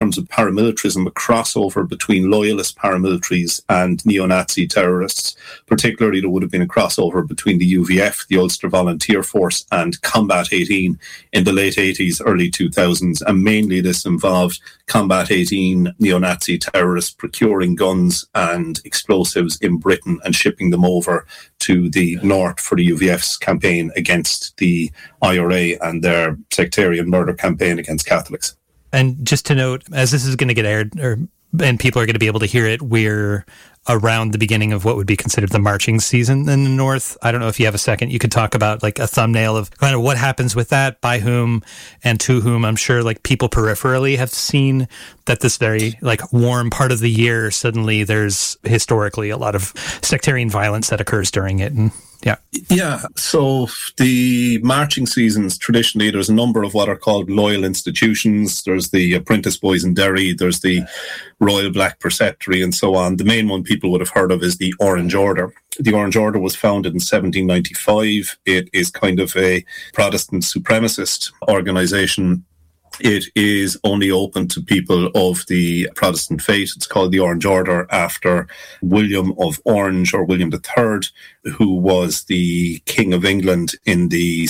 terms of paramilitarism, a crossover between loyalist paramilitaries and neo-Nazi terrorists. Particularly, there would have been a crossover between the UVF, the Ulster Volunteer Force, and Combat 18 in the late 80s, early 2000s. And mainly this involved Combat 18 neo-Nazi terrorists procuring guns and explosives in Britain and shipping them over to the north for the UVF's campaign against the IRA and their sectarian murder campaign against Catholics. And just to note, as this is going to get aired, and people are going to be able to hear it, we're around the beginning of what would be considered the marching season in the North. I don't know if you have a second. You could talk about like a thumbnail of kind of what happens with that, by whom and to whom. I'm sure like people peripherally have seen that this very like warm part of the year, suddenly there's historically a lot of sectarian violence that occurs during it. And yeah. So the marching seasons, traditionally, there's a number of what are called loyal institutions. There's the Apprentice Boys in Derry, there's the Royal Black Preceptory, and so on. The main one people would have heard of is the Orange Order. The Orange Order was founded in 1795. It is kind of a Protestant supremacist organisation. It is only open to people of the Protestant faith. It's called the Orange Order after William of Orange, or William III, who was the King of England in the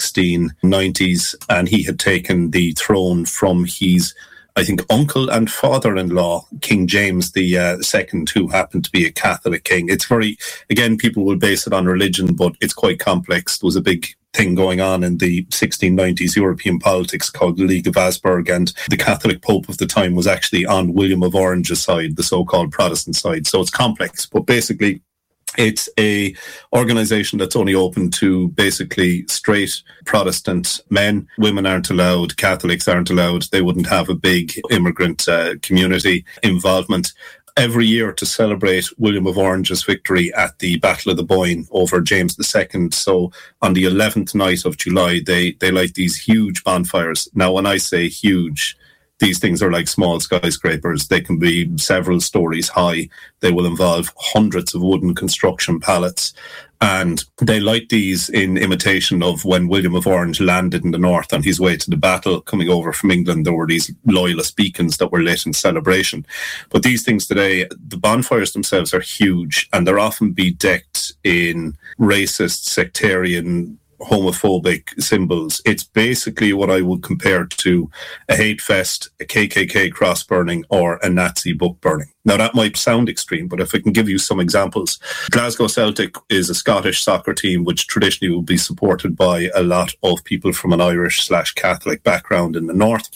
1690s. And he had taken the throne from his, I think, uncle and father-in-law, King James the second, who happened to be a Catholic king. It's very, again, people will base it on religion, but it's quite complex. There was a big thing going on in the 1690s European politics called the League of Habsburg, and the Catholic Pope of the time was actually on William of Orange's side, the so-called Protestant side. So it's complex, but basically it's a organisation that's only open to basically straight Protestant men. Women aren't allowed, Catholics aren't allowed. They wouldn't have a big immigrant community involvement. Every year to celebrate William of Orange's victory at the Battle of the Boyne over James II. So on the 11th night of July, they light these huge bonfires. Now, when I say huge, these things are like small skyscrapers. They can be several stories high. They will involve hundreds of wooden construction pallets. And they light these in imitation of when William of Orange landed in the north on his way to the battle coming over from England. There were these loyalist beacons that were lit in celebration. But these things today, the bonfires themselves are huge, and they're often bedecked in racist, sectarian, homophobic symbols. It's basically what I would compare to a hate fest, a KKK cross burning, or a Nazi book burning. Now, that might sound extreme, but if I can give you some examples. Glasgow Celtic is a Scottish soccer team which traditionally will be supported by a lot of people from an Irish/Catholic background in the north.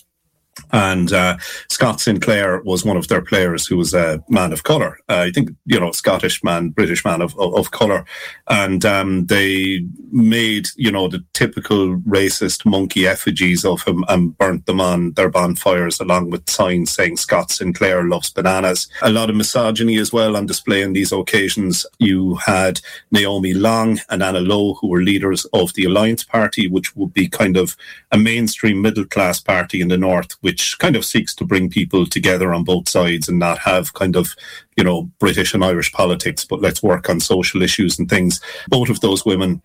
And Scott Sinclair was one of their players who was a man of colour. I think, Scottish man, British man of colour. And they made, the typical racist monkey effigies of him and burnt them on their bonfires along with signs saying Scott Sinclair loves bananas. A lot of misogyny as well on display on these occasions. You had Naomi Long and Anna Lowe, who were leaders of the Alliance Party, which would be kind of a mainstream middle-class party in the north, which kind of seeks to bring people together on both sides and not have kind of, British and Irish politics, but let's work on social issues and things. Both of those women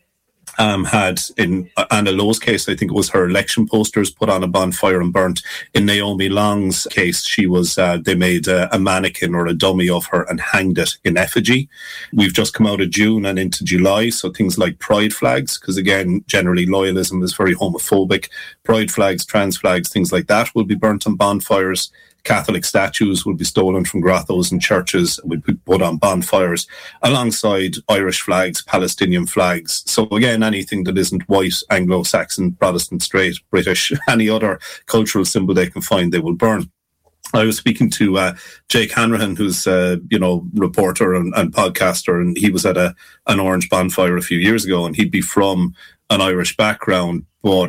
had, in Anna Lowe's case, I think it was her election posters put on a bonfire and burnt. In Naomi Long's case, she was, they made a mannequin or a dummy of her and hanged it in effigy. We've just come out of June and into July, so things like pride flags, because again, generally loyalism is very homophobic. Pride flags, trans flags, things like that will be burnt on bonfires. Catholic statues will be stolen from grottos and churches and will be put on bonfires alongside Irish flags, Palestinian flags. So again, anything that isn't white, Anglo-Saxon, Protestant, straight, British, any other cultural symbol they can find, they will burn. I was speaking to Jake Hanrahan, who's a reporter and podcaster, and he was at an Orange bonfire a few years ago, and he'd be from an Irish background, but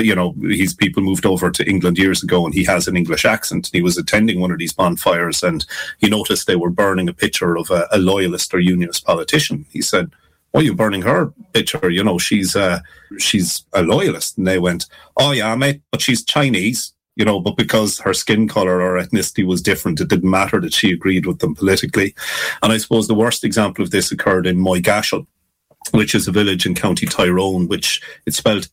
his people moved over to England years ago, and he has an English accent. He was attending one of these bonfires, and he noticed they were burning a picture of a loyalist or unionist politician. He said, "Why are you burning her picture? She's a loyalist." And they went, "Oh yeah, mate, but she's Chinese." But because her skin colour or ethnicity was different, it didn't matter that she agreed with them politically. And I suppose the worst example of this occurred in Moygashel. which is a village in County Tyrone, which it's spelled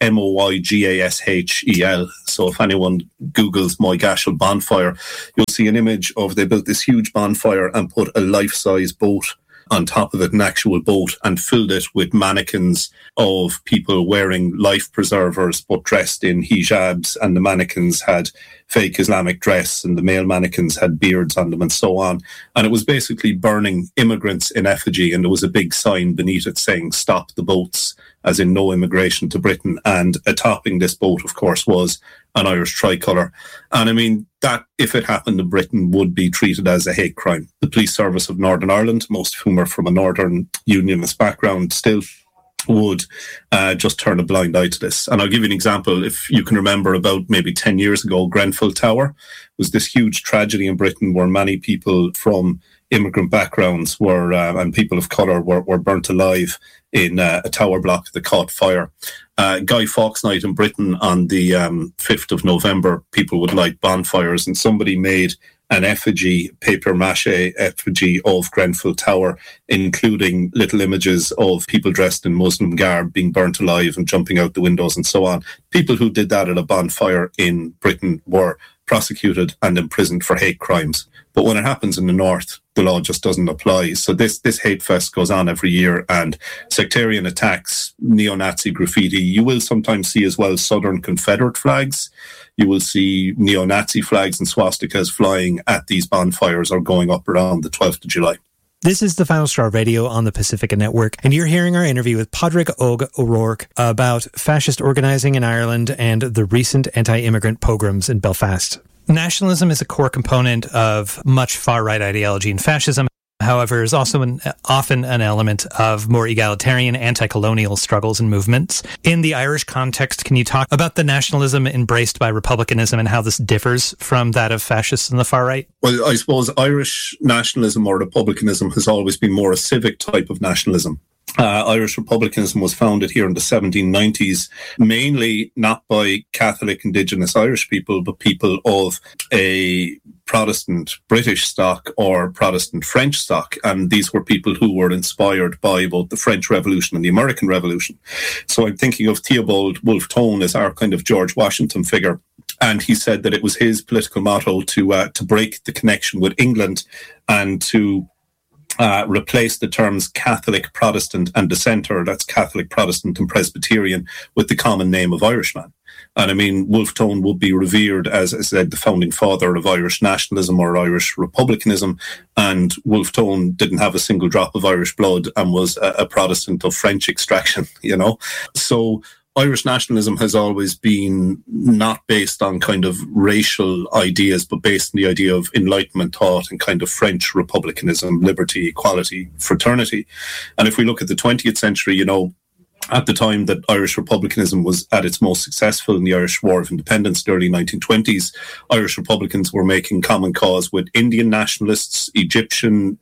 Moygashel. So if anyone Googles Moygashel bonfire, you'll see an image of they built this huge bonfire and put a life-size boat on top of it, an actual boat, and filled it with mannequins of people wearing life preservers but dressed in hijabs, and the mannequins had fake Islamic dress and the male mannequins had beards on them and so on. And it was basically burning immigrants in effigy, and there was a big sign beneath it saying "Stop the boats," as in no immigration to Britain. And atop this boat, of course, was an Irish tricolour. And I mean, that, if it happened in Britain, would be treated as a hate crime. The Police Service of Northern Ireland, most of whom are from a Northern Unionist background, still would just turn a blind eye to this. And I'll give you an example. If you can remember, about maybe 10 years ago, Grenfell Tower was this huge tragedy in Britain where many people from immigrant backgrounds were and people of colour were burnt alive in a tower block that caught fire. Guy Fawkes Night in Britain on the 5th of November, people would light bonfires, and somebody made an effigy, papier-mâché effigy of Grenfell Tower, including little images of people dressed in Muslim garb being burnt alive and jumping out the windows and so on. People who did that at a bonfire in Britain were prosecuted and imprisoned for hate crimes. But when it happens in the north, the law just doesn't apply. So this hate fest goes on every year, and sectarian attacks, neo-Nazi graffiti. You will sometimes see as well Southern Confederate flags. You will see neo-Nazi flags and swastikas flying at these bonfires or going up around the 12th of July. This is the Final Straw Radio on the Pacifica Network, and you're hearing our interview with Padraig Og O'Rourke about fascist organising in Ireland and the recent anti-immigrant pogroms in Belfast. Nationalism is a core component of much far-right ideology in fascism. However, is also often an element of more egalitarian anti-colonial struggles and movements. In the Irish context, can you talk about the nationalism embraced by republicanism and how this differs from that of fascists in the far right? Well, I suppose Irish nationalism or republicanism has always been more a civic type of nationalism. Irish republicanism was founded here in the 1790s, mainly not by Catholic Indigenous Irish people, but people of a Protestant British stock or Protestant French stock. And these were people who were inspired by both the French Revolution and the American Revolution. So I'm thinking of Theobald Wolfe Tone as our kind of George Washington figure. And he said that it was his political motto to break the connection with England and to replace the terms Catholic, Protestant and Dissenter, that's Catholic, Protestant and Presbyterian, with the common name of Irishman. And I mean, Wolfe Tone would be revered as I said, the founding father of Irish nationalism or Irish republicanism. And Wolfe Tone didn't have a single drop of Irish blood and was a Protestant of French extraction, you know. So Irish nationalism has always been not based on kind of racial ideas, but based on the idea of Enlightenment thought and kind of French republicanism, liberty, equality, fraternity. And if we look at the 20th century, you know, at the time that Irish republicanism was at its most successful in the Irish War of Independence, the early 1920s, Irish Republicans were making common cause with Indian nationalists, Egyptian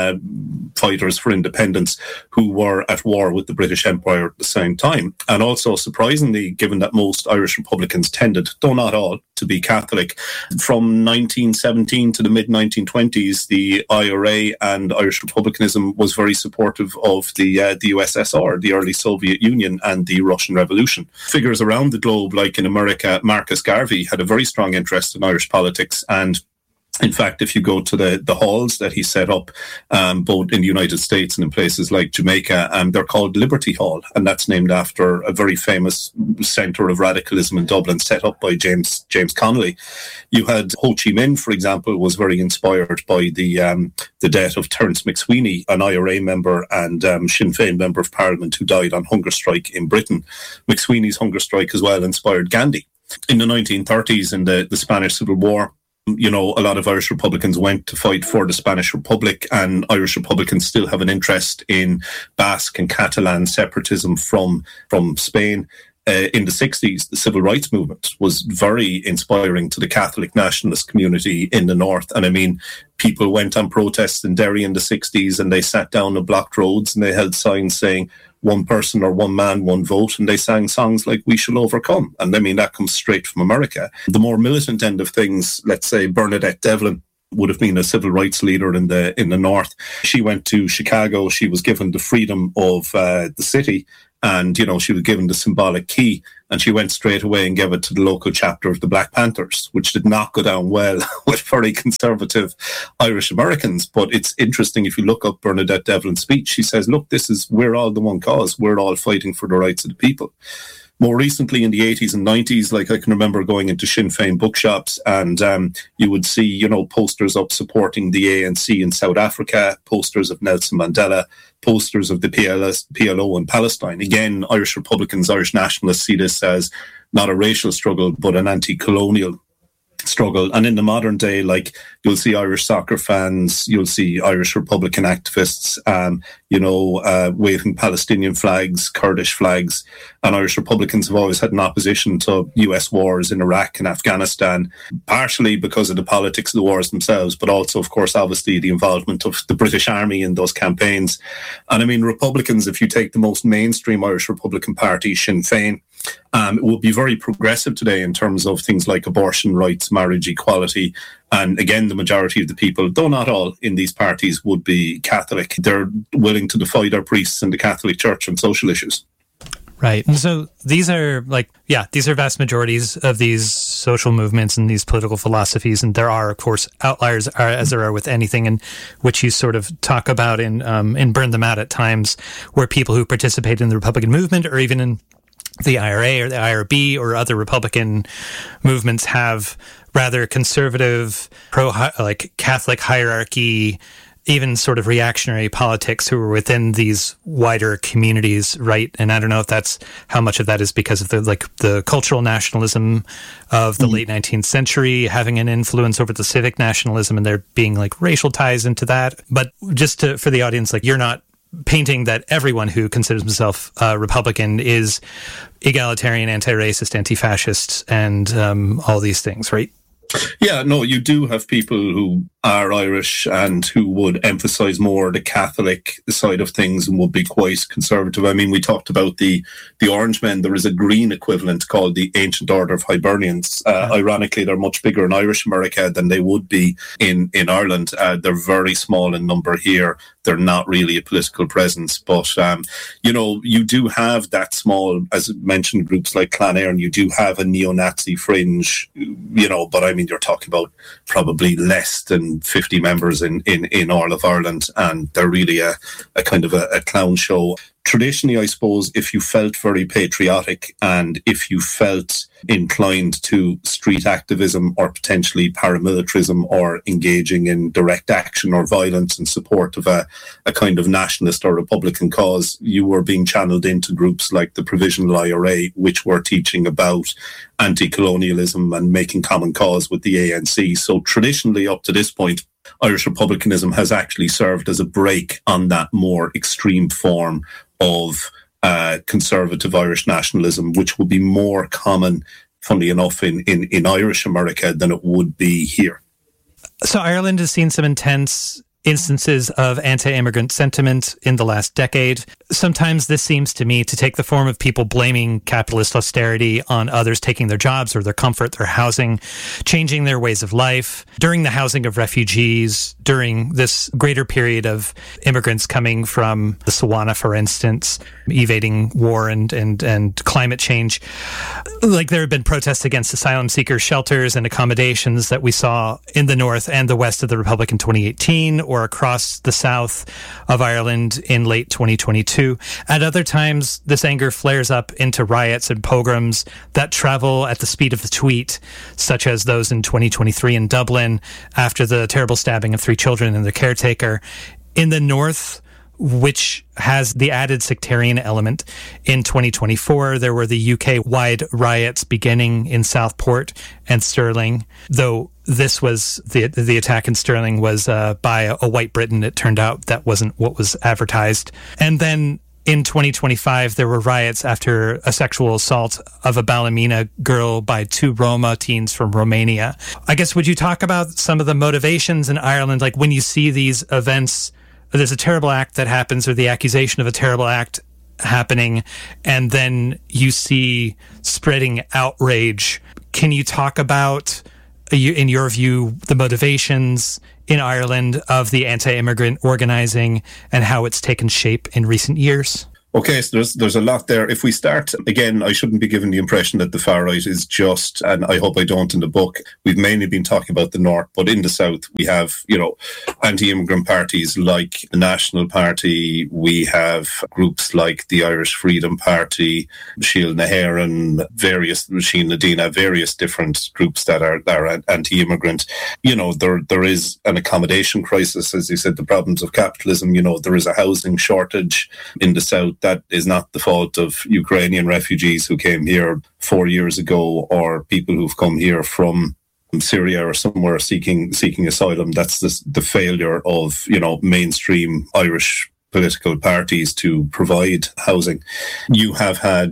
fighters for independence who were at war with the British Empire at the same time. And also, surprisingly, given that most Irish Republicans tended, though not all, to be Catholic, from 1917 to the mid-1920s, the IRA and Irish Republicanism was very supportive of the USSR, the early Soviet Union, and the Russian Revolution. Figures around the globe, like in America, Marcus Garvey had a very strong interest in Irish politics, and in fact, if you go to the halls that he set up, both in the United States and in places like Jamaica, they're called Liberty Hall, and that's named after a very famous centre of radicalism in Dublin set up by James Connolly. You had Ho Chi Minh, for example, was very inspired by the death of Terence McSweeney, an IRA member and Sinn Féin member of Parliament who died on hunger strike in Britain. McSweeney's hunger strike as well inspired Gandhi. In the 1930s, in the Spanish Civil War, you know, a lot of Irish Republicans went to fight for the Spanish Republic, and Irish Republicans still have an interest in Basque and Catalan separatism from Spain. In the 60s, the civil rights movement was very inspiring to the Catholic nationalist community in the north. And I mean, people went on protests in Derry in the 60s and they sat down on blocked roads and they held signs saying, one person or one man, one vote, and they sang songs like We Shall Overcome. And I mean, that comes straight from America. The more militant end of things, let's say Bernadette Devlin, would have been a civil rights leader in the North. She went to Chicago. She was given the freedom of the city, and she was given the symbolic key, and she went straight away and gave it to the local chapter of the Black Panthers, which did not go down well with very conservative Irish Americans. But it's interesting, if you look up Bernadette Devlin's speech, she says, look, we're all the one cause. We're all fighting for the rights of the people. More recently, in the 80s and 90s, I can remember going into Sinn Féin bookshops, and you would see, posters up supporting the ANC in South Africa, posters of Nelson Mandela, posters of the PLO in Palestine. Again, Irish Republicans, Irish nationalists see this as not a racial struggle, but an anti-colonial struggle. And in the modern day, you'll see Irish soccer fans, you'll see Irish Republican activists, waving Palestinian flags, Kurdish flags. And Irish Republicans have always had an opposition to US wars in Iraq and Afghanistan, partially because of the politics of the wars themselves, but also, of course, obviously the involvement of the British Army in those campaigns. And I mean, Republicans, if you take the most mainstream Irish Republican party, Sinn Féin, it will be very progressive today in terms of things like abortion rights, marriage equality. And again, the majority of the people, though not all, in these parties would be Catholic. They're willing to defy their priests in the Catholic Church on social issues. Right. And so these are these are vast majorities of these social movements and these political philosophies. And there are, of course, outliers, as there are with anything, in which you sort of talk about in Burn Them Out at times, where people who participate in the Republican movement or even in the IRA or the IRB or other Republican movements have rather conservative, Catholic hierarchy, even sort of reactionary politics who are within these wider communities, right? And I don't know if that's how much of that is because of the cultural nationalism of the late 19th century having an influence over the civic nationalism, and there being racial ties into that. But just for the audience, you're not painting that everyone who considers himself Republican is egalitarian, anti-racist, anti-fascist, and all these things, right? Yeah, no, you do have people who are Irish and who would emphasise more the Catholic side of things and would be quite conservative. I mean, we talked about the Orange Men. There is a green equivalent called the Ancient Order of Hibernians. Ironically, they're much bigger in Irish America than they would be in Ireland. They're very small in number here. They're not really a political presence. But, you do have that small, as mentioned, groups like Clan Éireann. You do have a neo-Nazi fringe, but I mean, you're talking about probably less than 50 members in all of Ireland, and they're really a kind of a clown show. Traditionally, I suppose, if you felt very patriotic and if you felt inclined to street activism or potentially paramilitarism or engaging in direct action or violence in support of a kind of nationalist or Republican cause, you were being channeled into groups like the Provisional IRA, which were teaching about anti-colonialism and making common cause with the ANC. So traditionally, up to this point, Irish Republicanism has actually served as a break on that more extreme form of conservative Irish nationalism, which would be more common, funnily enough, in Irish America than it would be here. So Ireland has seen some intense instances of anti-immigrant sentiment in the last decade. Sometimes this seems to me to take the form of people blaming capitalist austerity on others taking their jobs or their comfort, their housing, changing their ways of life. During the housing of refugees, during this greater period of immigrants coming from the Sawana, for instance, evading war and climate change, there have been protests against asylum seeker shelters and accommodations that we saw in the north and the west of the Republic in 2018, or across the south of Ireland in late 2022. At other times, this anger flares up into riots and pogroms that travel at the speed of the tweet, such as those in 2023 in Dublin after the terrible stabbing of 3 children and their caretaker. In the north, which has the added sectarian element, in 2024, there were the UK-wide riots beginning in Southport and Stirling, though this was the attack in Stirling was by a white Briton. It turned out that wasn't what was advertised. And then in 2025, there were riots after a sexual assault of a Ballymena girl by 2 Roma teens from Romania. I guess, would you talk about some of the motivations in Ireland, when you see these events, there's a terrible act that happens or the accusation of a terrible act happening, and then you see spreading outrage. Can you talk about in your view, the motivations in Ireland of the anti-immigrant organising and how it's taken shape in recent years? Okay, so there's a lot there. If we start, again, I shouldn't be given the impression that the far right is just, and I hope I don't in the book, we've mainly been talking about the north, but in the south we have, anti-immigrant parties like the National Party, we have groups like the Irish Freedom Party, Síl na hÉireann, Síl na Dina, various different groups that are anti-immigrant. There is an accommodation crisis, as you said, the problems of capitalism, there is a housing shortage in the south. That is not the fault of Ukrainian refugees who came here 4 years ago or people who've come here from Syria or somewhere seeking asylum. That's the failure of, mainstream Irish political parties to provide housing. You have had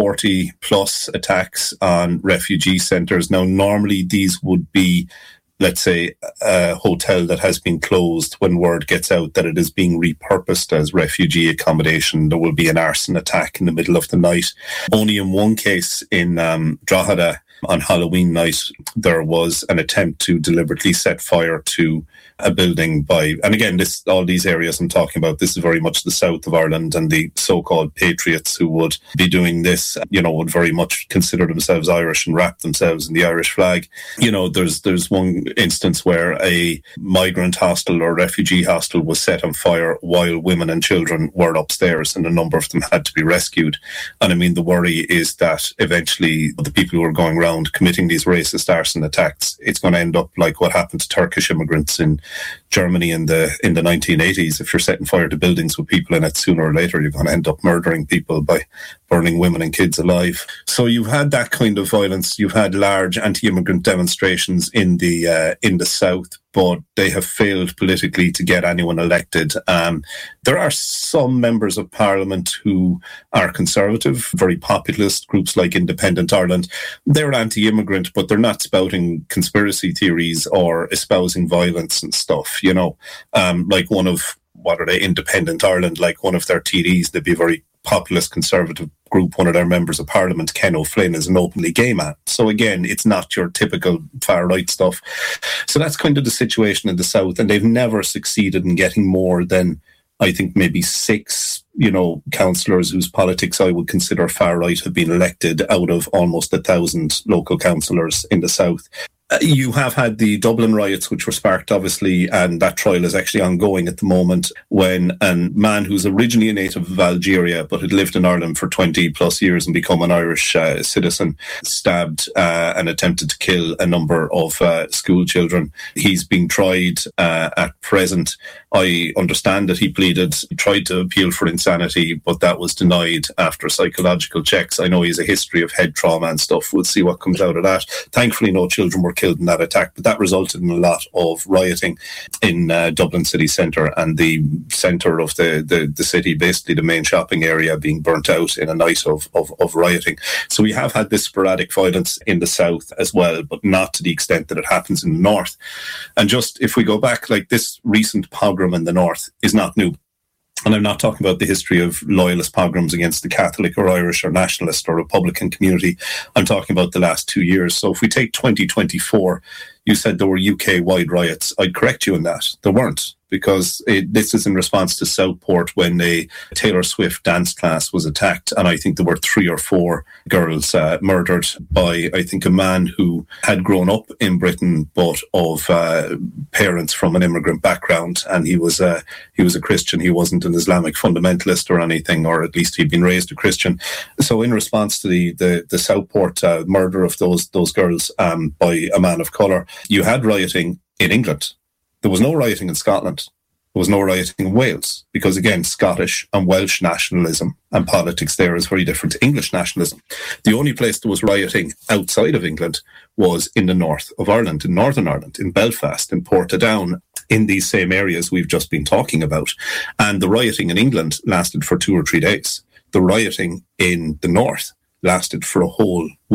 40 plus attacks on refugee centres. Now, normally these would be, let's say, a hotel that has been closed. When word gets out that it is being repurposed as refugee accommodation, there will be an arson attack in the middle of the night. Only in one case in Drogheda on Halloween night, there was an attempt to deliberately set fire to a building and again, all these areas I'm talking about, this is very much the south of Ireland, and the so-called patriots who would be doing this, would very much consider themselves Irish and wrap themselves in the Irish flag. There's one instance where a migrant hostel or refugee hostel was set on fire while women and children were upstairs, and a number of them had to be rescued. And I mean, the worry is that eventually the people who are going around committing these racist arson attacks, it's going to end up like what happened to Turkish immigrants in Germany in the 1980s. If you're setting fire to buildings with people in it, sooner or later you're going to end up murdering people by burning women and kids alive. So you've had that kind of violence. You've had large anti-immigrant demonstrations in the south, but they have failed politically to get anyone elected. There are some members of parliament who are conservative, very populist, groups like Independent Ireland. They're anti-immigrant, but they're not spouting conspiracy theories or espousing violence and stuff, like one of, Independent Ireland, like one of their TDs, they'd be a very populist conservative group. One of their members of parliament, Ken O'Flynn, is an openly gay man. So again, it's not your typical far right stuff. So that's kind of the situation in the south, and they've never succeeded in getting more than, I think, maybe 6 councillors whose politics I would consider far right have been elected out of almost 1,000 local councillors in the south. You have had the Dublin riots, which were sparked, obviously, and that trial is actually ongoing at the moment, when a man who's originally a native of Algeria but had lived in Ireland for 20 plus years and become an Irish citizen stabbed and attempted to kill a number of school children. He's being tried at present. I understand that he tried to appeal for insanity, but that was denied after psychological checks. I know he has a history of head trauma and stuff. We'll see what comes out of that. Thankfully, no children were killed in that attack, but that resulted in a lot of rioting in Dublin city centre, and the centre of the city, basically the main shopping area, being burnt out in a night of rioting. So we have had this sporadic violence in the south as well, but not to the extent that it happens in the north. And just if we go back, like this recent pogrom in the north is not new. And I'm not talking about the history of loyalist pogroms against the Catholic or Irish or nationalist or Republican community. I'm talking about the last 2 years. So if we take 2024, you said there were UK-wide riots. I'd correct you on that. There weren't, because this is in response to Southport when a Taylor Swift dance class was attacked, and I think there were 3 or 4 girls murdered by, I think, a man who had grown up in Britain but of parents from an immigrant background, and he was a Christian. He wasn't an Islamic fundamentalist or anything, or at least he'd been raised a Christian. So in response to the Southport murder of those girls by a man of colour, you had rioting in England. There was no rioting in Scotland. There was no rioting in Wales, because again, Scottish and Welsh nationalism and politics there is very different to English nationalism. The only place there was rioting outside of England was in the north of Ireland, in Northern Ireland, in Belfast, in Portadown, in these same areas we've just been talking about. And the rioting in England lasted for 2 or 3 days. The rioting in the north lasted for a whole week.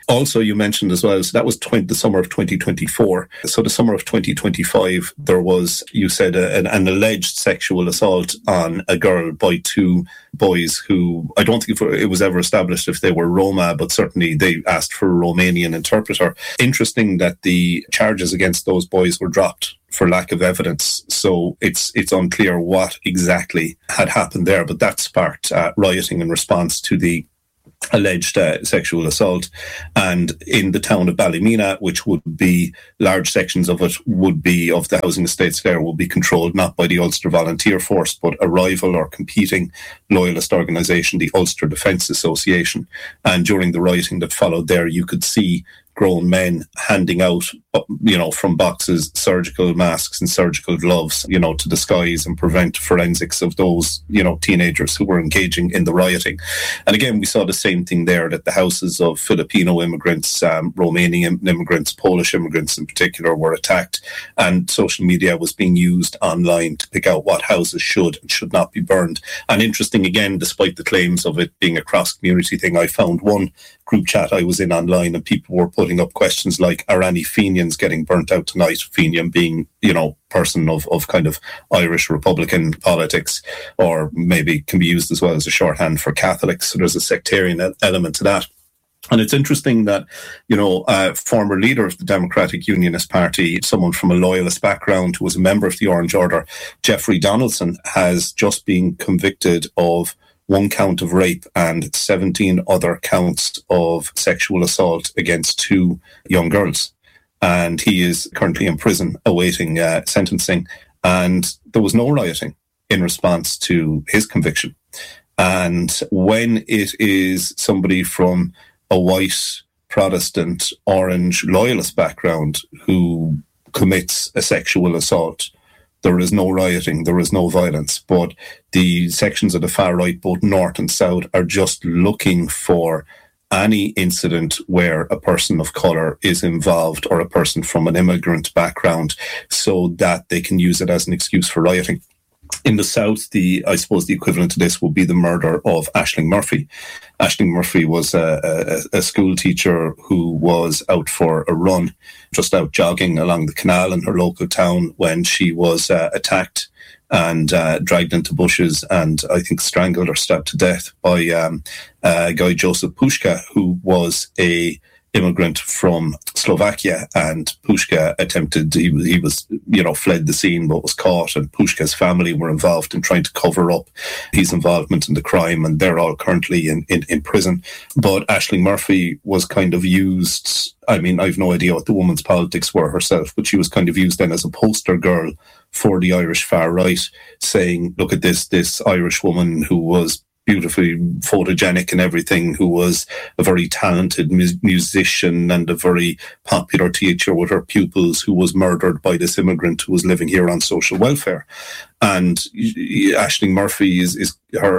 Also, you mentioned as well, so that was the summer of 2024. So the summer of 2025, there was, you said, an alleged sexual assault on a girl by two boys who, I don't think it was ever established if they were Roma, but certainly they asked for a Romanian interpreter. Interesting that the charges against those boys were dropped for lack of evidence. So it's unclear what exactly had happened there, but that sparked rioting in response to the alleged sexual assault. And in the town of Ballymena, which would be large sections of it would be of the housing estates there will be controlled not by the Ulster Volunteer Force, but a rival or competing loyalist organisation, the Ulster Defence Association. And during the rioting that followed there, you could see grown men handing out, from boxes, surgical masks and surgical gloves, to disguise and prevent forensics of those, teenagers who were engaging in the rioting. And again, we saw the same thing there, that the houses of Filipino immigrants, Romanian immigrants, Polish immigrants in particular were attacked, and social media was being used online to pick out what houses should and should not be burned. And interesting, again, despite the claims of it being a cross-community thing, I found one group chat I was in online and people were putting up questions like, are any Fenians getting burnt out tonight? Fenian being, person of kind of Irish Republican politics, or maybe can be used as well as a shorthand for Catholics. So there's a sectarian element to that. And it's interesting that, a former leader of the Democratic Unionist Party, someone from a loyalist background who was a member of the Orange Order, Jeffrey Donaldson, has just been convicted of 1 count of rape and 17 other counts of sexual assault against 2 young girls. And he is currently in prison awaiting sentencing. And there was no rioting in response to his conviction. And when it is somebody from a white Protestant orange loyalist background who commits a sexual assault, there is no rioting, there is no violence. But the sections of the far right, both north and south, are just looking for any incident where a person of colour is involved or a person from an immigrant background so that they can use it as an excuse for rioting. In the south, I suppose the equivalent to this would be the murder of Aisling Murphy. Aisling Murphy was a school teacher who was out for a run, just out jogging along the canal in her local town when she was attacked and dragged into bushes and I think strangled or stabbed to death by Guy Joseph Puška, who was a immigrant from Slovakia, and Puška he was fled the scene but was caught, and Puška's family were involved in trying to cover up his involvement in the crime, and they're all currently in prison. But Aisling Murphy was kind of used, I've no idea what the woman's politics were herself, but she was kind of used then as a poster girl for the Irish far right, saying, look at this Irish woman who was beautifully photogenic and everything, who was a very talented musician and a very popular teacher with her pupils, who was murdered by this immigrant who was living here on social welfare. And Aisling Murphy is her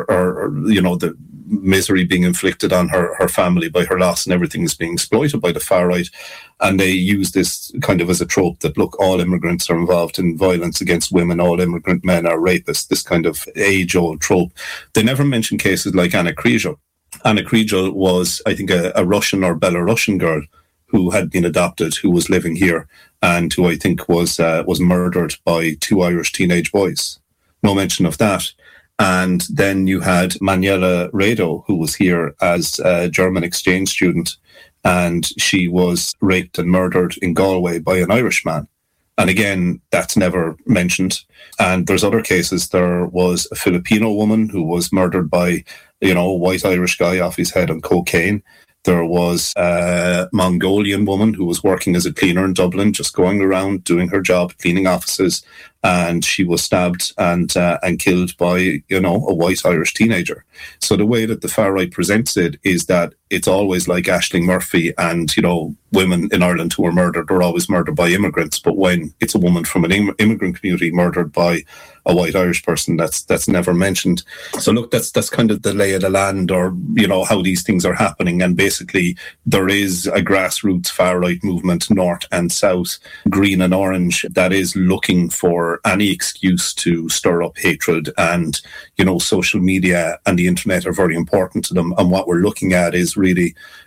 the misery being inflicted on her family by her loss and everything is being exploited by the far right. And they use this kind of as a trope that, look, all immigrants are involved in violence against women, all immigrant men are rapists, this kind of age-old trope. They never mention cases like Anna Kriegel. Anna Kriegel was, I think, a Russian or Belarusian girl who had been adopted, who was living here, and who I think was murdered by 2 Irish teenage boys. No mention of that. And then you had Manuela Rado, who was here as a German exchange student, and she was raped and murdered in Galway by an Irishman. And again, that's never mentioned. And there's other cases. There was a Filipino woman who was murdered by, a white Irish guy off his head on cocaine. There was a Mongolian woman who was working as a cleaner in Dublin, just going around doing her job, cleaning offices, and she was stabbed and killed by, a white Irish teenager. So the way that the far right presents it is that it's always like Aisling Murphy and, women in Ireland who are murdered are always murdered by immigrants. But when it's a woman from an immigrant community murdered by a white Irish person, that's never mentioned. So look, that's kind of the lay of the land, or, how these things are happening. And basically there is a grassroots far right movement, north and south, green and orange, that is looking for any excuse to stir up hatred. And, social media and the internet are very important to them. And what we're looking at is really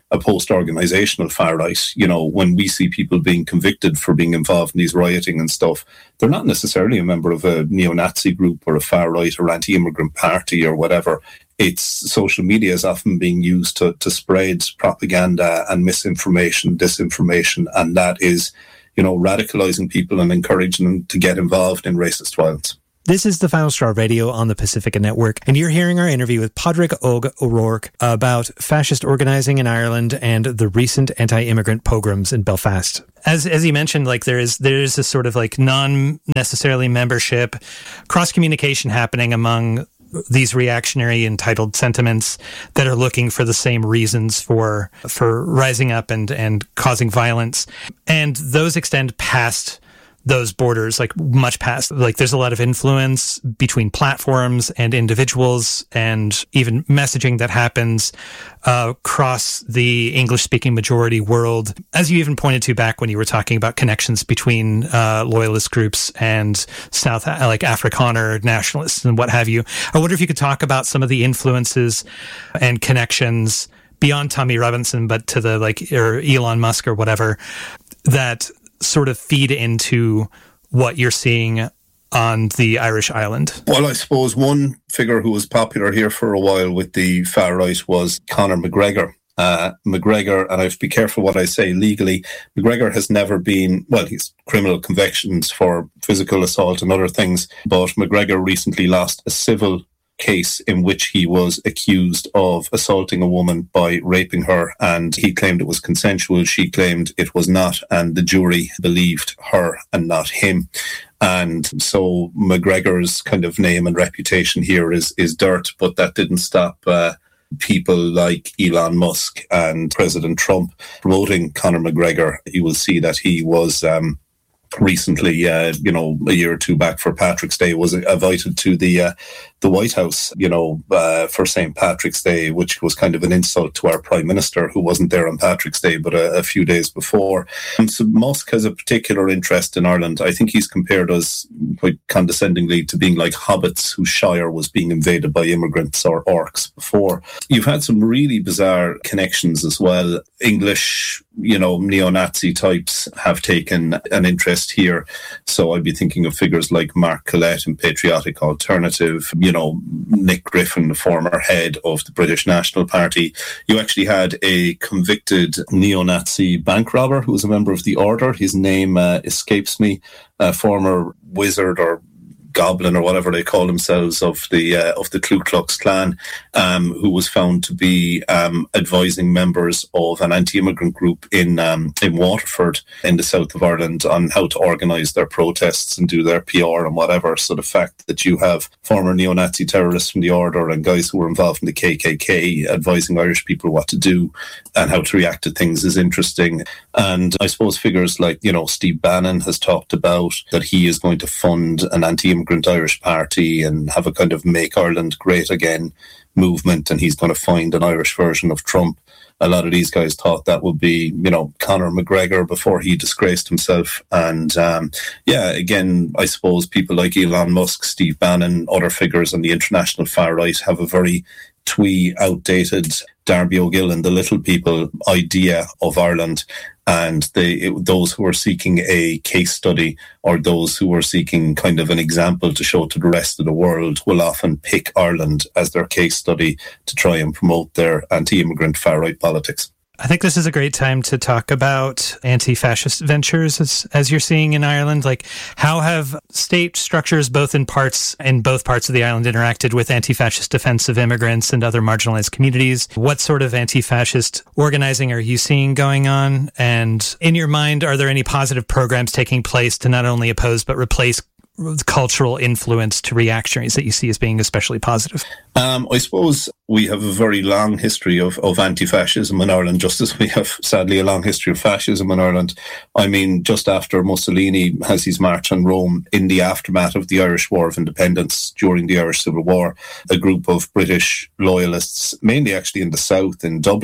a post-organisational far right. You know, when we see people being convicted for being involved in these rioting and stuff, they're not necessarily a member of a neo-Nazi group or a far right or anti-immigrant party or whatever. It's social media is often being used to spread propaganda and misinformation, disinformation, and that is, you know, radicalising people and encouraging them to get involved in racist violence. This is the Final Straw Radio on the Pacifica Network, and you're hearing our interview with Pádraig Ó O'Rourke about fascist organising in Ireland and the recent anti-immigrant pogroms in Belfast. As you mentioned, like there is a sort of like non-necessarily membership, cross-communication happening among these reactionary entitled sentiments that are looking for the same reasons for rising up and causing violence. And those extend past those borders, like much past, like there's a lot of influence between platforms and individuals and even messaging that happens across the English-speaking majority world. As you even pointed to back when you were talking about connections between loyalist groups and South, like Afrikaner nationalists and what have you. I wonder if you could talk about some of the influences and connections beyond Tommy Robinson, but to the or Elon Musk or whatever, that sort of feed into what you're seeing on the Irish island? Well, I suppose one figure who was popular here for a while with the far right was Conor McGregor. McGregor, and I have to be careful what I say legally, McGregor has never been, well, he's criminal convictions for physical assault and other things, but McGregor recently lost a civil case in which he was accused of assaulting a woman by raping her, and he claimed it was consensual. She claimed it was not, and the jury believed her and not him. And so McGregor's kind of name and reputation here is dirt, but that didn't stop people like Elon Musk and President Trump promoting Conor McGregor. You will see that he was recently, a year or two back for Patrick's Day, was invited to the White House, for St. Patrick's Day, which was kind of an insult to our Prime Minister, who wasn't there on Patrick's Day, but a few days before. And so Musk has a particular interest in Ireland. I think he's compared us quite condescendingly to being like hobbits whose shire was being invaded by immigrants or orcs before. You've had some really bizarre connections as well. English, neo-Nazi types have taken an interest here. So I'd be thinking of figures like Mark Collett and Patriotic Alternative, Nick Griffin, the former head of the British National Party. You actually had a convicted neo-Nazi bank robber who was a member of the Order. His name escapes me, a former wizard or goblin or whatever they call themselves of the Ku Klux Klan, who was found to be advising members of an anti-immigrant group in Waterford in the south of Ireland on how to organise their protests and do their PR and whatever. So the fact that you have former neo-Nazi terrorists from the Order and guys who were involved in the KKK advising Irish people what to do and how to react to things is interesting. And I suppose figures like, Steve Bannon has talked about that he is going to fund an anti-immigrant Irish party and have a kind of Make Ireland Great Again movement, and he's going to find an Irish version of Trump. A lot of these guys thought that would be, Conor McGregor before he disgraced himself. And again, I suppose people like Elon Musk, Steve Bannon, other figures on the international far right have a very twee, outdated Darby O'Gill and the Little People idea of Ireland. And those who are seeking a case study or those who are seeking kind of an example to show to the rest of the world will often pick Ireland as their case study to try and promote their anti-immigrant far-right politics. I think this is a great time to talk about anti-fascist ventures as you're seeing in Ireland. Like, how have state structures in both parts of the island interacted with anti-fascist defense of immigrants and other marginalized communities? What sort of anti-fascist organizing are you seeing going on? And in your mind, are there any positive programs taking place to not only oppose but replace cultural influence to reactionaries that you see as being especially positive? I suppose we have a very long history of anti-fascism in Ireland, just as we have, sadly, a long history of fascism in Ireland. I mean, just after Mussolini has his march on Rome, in the aftermath of the Irish War of Independence, during the Irish Civil War, a group of British loyalists, mainly actually in the south, in Dublin,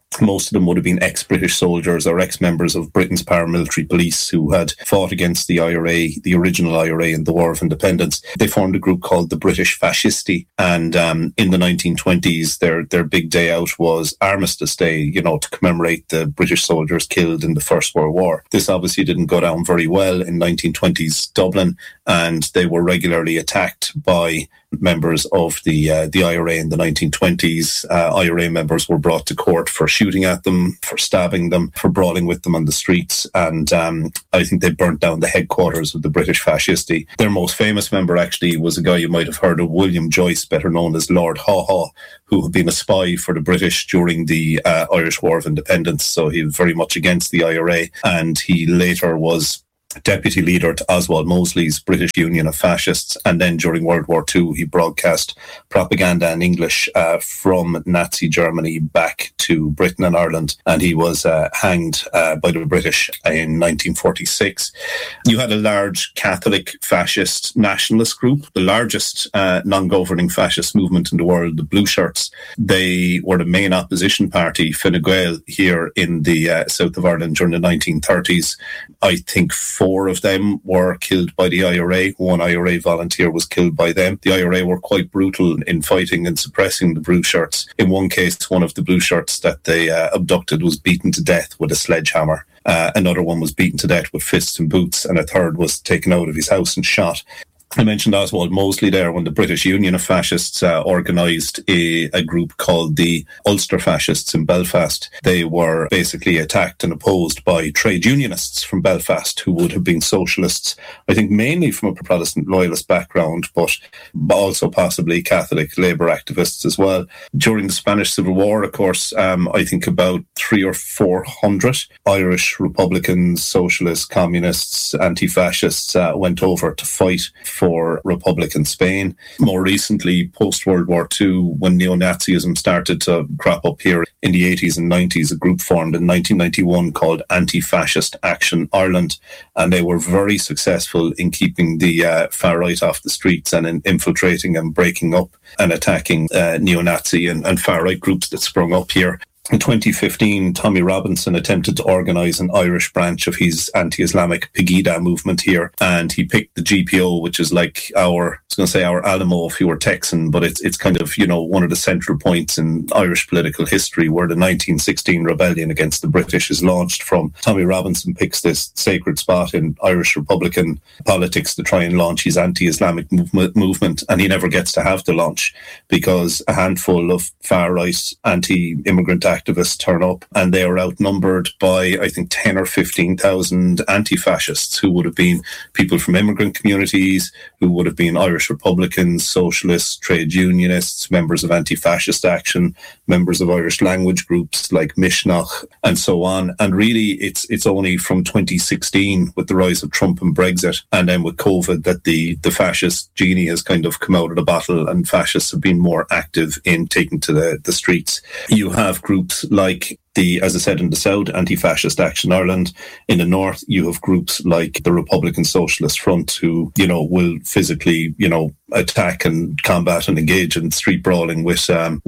Most of them would have been ex-British soldiers or ex-members of Britain's paramilitary police who had fought against the IRA, the original IRA in the War of Independence. They formed a group called the British Fascisti, and in the 1920s, their big day out was Armistice Day, to commemorate the British soldiers killed in the First World War. This obviously didn't go down very well in 1920s Dublin, and they were regularly attacked by members of the IRA in the 1920s. IRA members were brought to court for shooting at them, for stabbing them, for brawling with them on the streets, and I think they burnt down the headquarters of the British Fascisti. Their most famous member actually was a guy you might have heard of, William Joyce, better known as Lord Haw Haw, who had been a spy for the British during the Irish War of Independence, so he was very much against the IRA, and he later was deputy leader to Oswald Mosley's British Union of Fascists, and then during World War II he broadcast propaganda in English from Nazi Germany back to Britain and Ireland, and he was hanged by the British in 1946. You had a large Catholic fascist nationalist group, the largest non-governing fascist movement in the world, the Blue Shirts. They were the main opposition party, Fine Gael, here in the south of Ireland during the 1930s. I think 4 of them were killed by the IRA. 1 IRA volunteer was killed by them. The IRA were quite brutal in fighting and suppressing the Blue Shirts. In one case, one of the Blue Shirts that they abducted was beaten to death with a sledgehammer. Another one was beaten to death with fists and boots, and a third was taken out of his house and shot. I mentioned Oswald Mosley there when the British Union of Fascists organised a group called the Ulster Fascists in Belfast. They were basically attacked and opposed by trade unionists from Belfast who would have been socialists, I think mainly from a Protestant loyalist background, but also possibly Catholic labour activists as well. During the Spanish Civil War, of course, I think about 300 or 400 Irish Republicans, socialists, communists, anti-fascists went over to fight for Republican Spain. More recently, post-World War II, when neo-Nazism started to crop up here in the 80s and 90s, a group formed in 1991 called Anti-Fascist Action Ireland, and they were very successful in keeping the far-right off the streets and in infiltrating and breaking up and attacking neo-Nazi and far-right groups that sprung up here. In 2015, Tommy Robinson attempted to organise an Irish branch of his anti-Islamic Pegida movement here, and he picked the GPO, which is like our Alamo if you were Texan, but it's kind of, one of the central points in Irish political history where the 1916 rebellion against the British is launched from. Tommy Robinson picks this sacred spot in Irish Republican politics to try and launch his anti-Islamic movement, and he never gets to have the launch because a handful of far-right anti-immigrant activists turn up, and they are outnumbered by, I think, 10 or 15,000 anti-fascists who would have been people from immigrant communities, who would have been Irish Republicans, socialists, trade unionists, members of Anti-Fascist Action, members of Irish language groups like Mishnach, and so on. And really, it's only from 2016, with the rise of Trump and Brexit, and then with COVID, that the fascist genie has kind of come out of the bottle, and fascists have been more active in taking to the streets. You have groups like as I said, in the south, Anti-Fascist Action Ireland. In the north, you have groups like the Republican Socialist Front who, will physically, attack and combat and engage in street brawling with Clan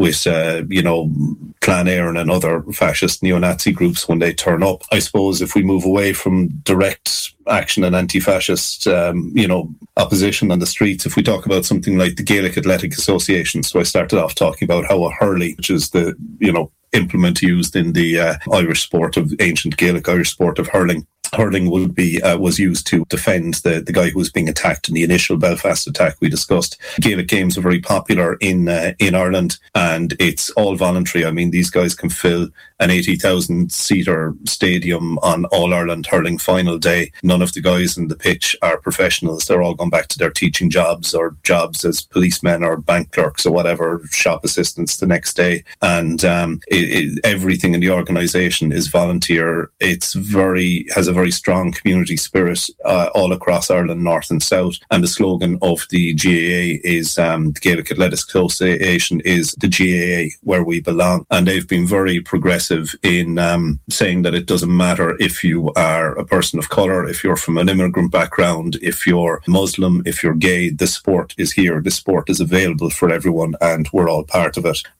Éireann and other fascist neo-Nazi groups when they turn up. I suppose if we move away from direct action and anti-fascist, opposition on the streets, if we talk about something like the Gaelic Athletic Association. So I started off talking about how a hurley, which is the, implement used in the ancient Gaelic Irish sport of hurling. Hurling would be was used to defend the guy who was being attacked in the initial Belfast attack we discussed. Gaelic games are very popular in Ireland, and it's all voluntary. I mean, these guys can fill an 80,000-seater stadium on All-Ireland hurling final day. None of the guys in the pitch are professionals. They're all gone back to their teaching jobs or jobs as policemen or bank clerks or whatever, shop assistants the next day. And everything in the organisation is volunteer. It's has a very strong community spirit all across Ireland, north and south. And the slogan of the GAA is, the Gaelic Athletics Association is the GAA, where we belong. And they've been very progressive in saying that it doesn't matter if you are a person of colour, if you're from an immigrant background, if you're Muslim, if you're gay, the sport is here. The sport is available for everyone, and we're all part of it.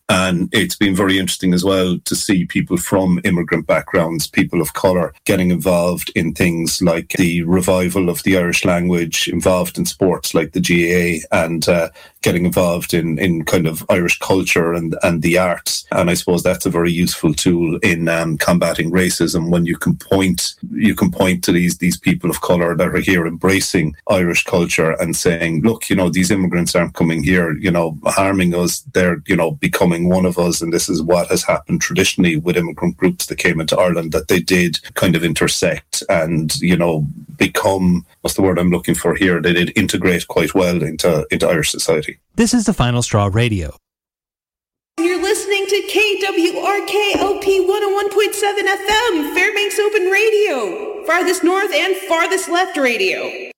And it's been very interesting as well to see people from immigrant backgrounds, people of colour, getting involved in things like the revival of the Irish language, involved in sports like the GAA, and getting involved in kind of Irish culture and the arts. And I suppose that's a very useful tool in combating racism, when you can point to these people of colour that are here embracing Irish culture and saying, look, these immigrants aren't coming here, harming us. They're, becoming one of us. And this is what has happened traditionally with immigrant groups that came into Ireland, that they did kind of intersect and, become, what's the word I'm looking for here? They did integrate quite well into Irish society. This is the Final Straw Radio. You're listening to KWRKLP 101.7 FM, Fairbanks Open Radio, farthest north and farthest left radio.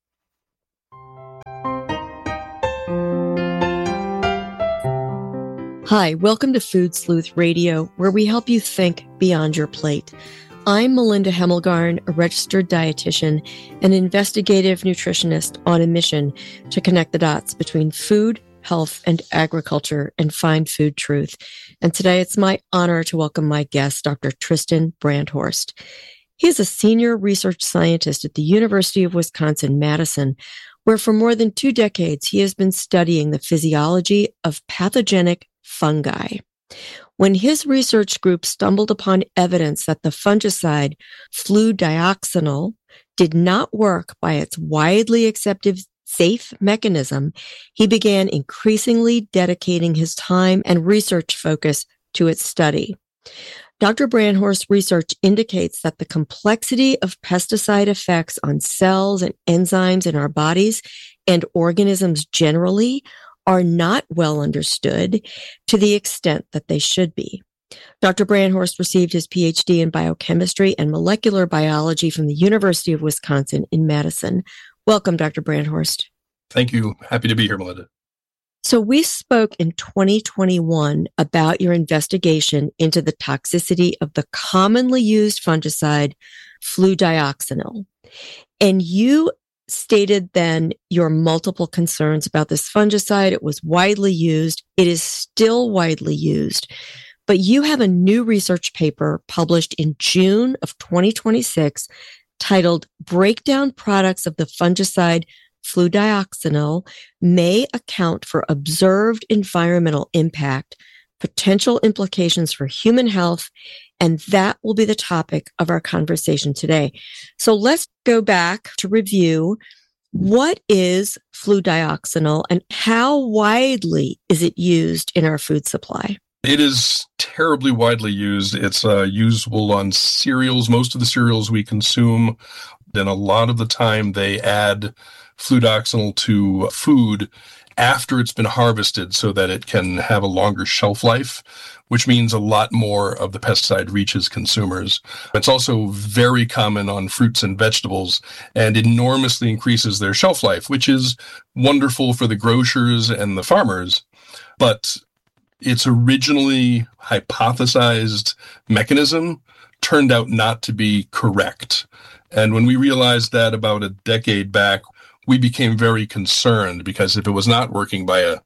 Hi, welcome to Food Sleuth Radio, where we help you think beyond your plate. I'm Melinda Hemmelgarn, a registered dietitian and investigative nutritionist on a mission to connect the dots between food, health, and agriculture and find food truth. And today it's my honor to welcome my guest, Dr. Tristan Brandhorst. He is a senior research scientist at the University of Wisconsin-Madison, where for more than 2 decades he has been studying the physiology of pathogenic fungi. When his research group stumbled upon evidence that the fungicide fludioxonil did not work by its widely accepted safe mechanism, he began increasingly dedicating his time and research focus to its study. Dr. Brandhorst's research indicates that the complexity of pesticide effects on cells and enzymes in our bodies and organisms generally are not well understood to the extent that they should be. Dr. Brandhorst received his PhD in biochemistry and molecular biology from the University of Wisconsin in Madison. Welcome, Dr. Brandhorst. Thank you. Happy to be here, Melinda. So we spoke in 2021 about your investigation into the toxicity of the commonly used fungicide fludioxonil. And you stated then your multiple concerns about this fungicide. It was widely used. It is still widely used. But you have a new research paper published in June of 2026 titled Breakdown Products of the Fungicide Fludioxonil May Account for Observed Environmental Impact, Potential Implications for Human Health, and that will be the topic of our conversation today. So let's go back to review. What is fludioxonil and how widely is it used in our food supply? It is terribly widely used. It's usable on cereals, most of the cereals we consume. And a lot of the time they add fludioxonil to food after it's been harvested so that it can have a longer shelf life, which means a lot more of the pesticide reaches consumers. It's also very common on fruits and vegetables and enormously increases their shelf life, which is wonderful for the grocers and the farmers. But its originally hypothesized mechanism turned out not to be correct. And when we realized that about a decade back, we became very concerned, because if it was not working by a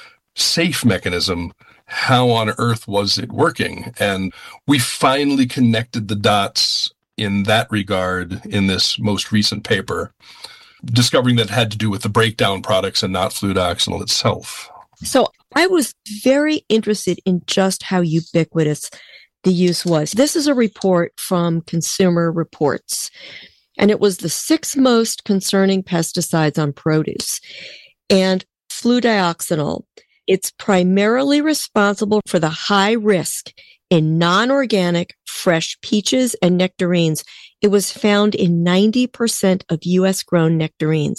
safe mechanism, how on earth was it working? And we finally connected the dots in that regard in this most recent paper, discovering that it had to do with the breakdown products and not fludioxonil itself. So I was very interested in just how ubiquitous the use was. This is a report from Consumer Reports, and it was the 6 most concerning pesticides on produce. And fludioxonil, it's primarily responsible for the high risk in non-organic fresh peaches and nectarines. It was found in 90% of U.S. grown nectarines,